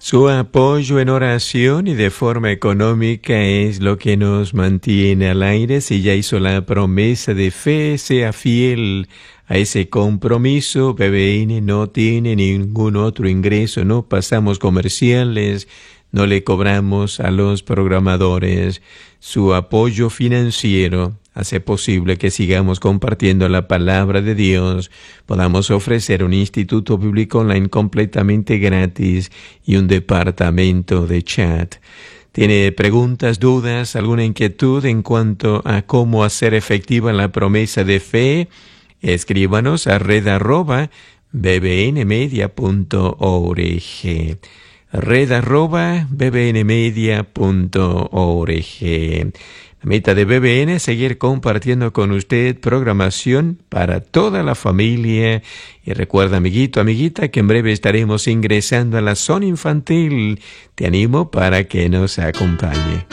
Su apoyo en oración y de forma económica es lo que nos mantiene al aire. Si ya hizo la promesa de fe, sea fiel a ese compromiso. BBN no tiene ningún otro ingreso, no pasamos comerciales, no le cobramos a los programadores. Su apoyo financiero hace posible que sigamos compartiendo la palabra de Dios, podamos ofrecer un instituto bíblico online completamente gratis y un departamento de chat. ¿Tiene preguntas, dudas, alguna inquietud en cuanto a cómo hacer efectiva la promesa de fe? Escríbanos a red@bbnmedia.org. red@bbnmedia.org. La meta de BBN es seguir compartiendo con usted programación para toda la familia. Y recuerda, amiguito, amiguita, que en breve estaremos ingresando a la zona infantil. Te animo para que nos acompañe.